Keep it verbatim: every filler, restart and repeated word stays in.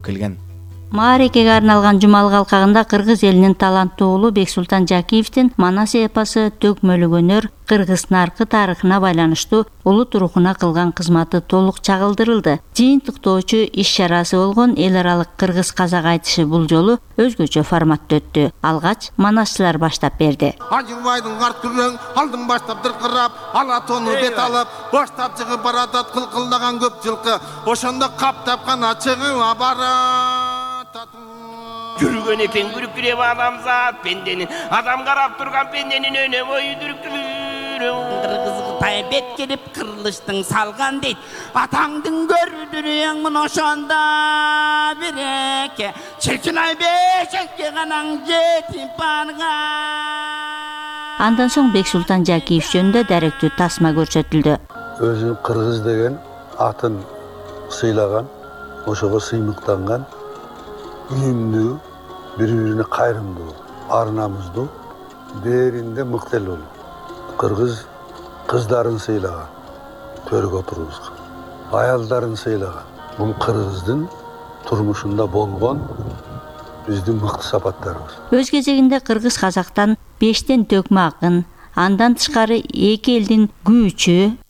келген. Маарекеге арналган жумалык алкагында кыргыз элинин таланттуу уулу Бексултан Жакиевдин Манас эпосу төкмөлүк өнөр кыргыз наркы тарыхына байланыштуу улут рухуна кылган кызматы толук чагылдырылды. Жыйынтыктоочу иш чарасы болгон эл аралык кыргыз казак айтышы бул жолу өзгөчө форматта өттү. Алгач манасчылар баштап берди. Ажырбайдын арт күрөң алдын баштап дыркырап, ала тону бет алып, баштап чыгып баратат кылкылдаган көп жылкы. Ошондо каптап гана чыгып барат. Жүргөн экен күрүкүреп адамзат пенденин, адам карап турган пенденин өне бою дүркүлүрү. Кыргыз Кытай бет келип кырылыштың салган дейт. Атаңдын көрдүрүң мына ошондо биреке. Чиркинай бешекке канаң жетип барган. Андан соң Бексултан Жакиев жөнүндө даректүү тасма көрсөтүлдү. Өзүн кыргыз деген атын сыйлаган, ошого сыймыктанган, ийимдүү, бири-бирине кайрымдуу, ар-намуздуу, бээринде мыктелүү. Кыргыз кыздарын сыйлаган, төргө отургузган, аялдарын сыйлаган. Бул кыргыздын турмушунда болгон биздин мыкты сапаттарыбыз. Өз кезегинде кыргыз казактан бештен төкмө акын, андан тышкары эки элдин күүчү,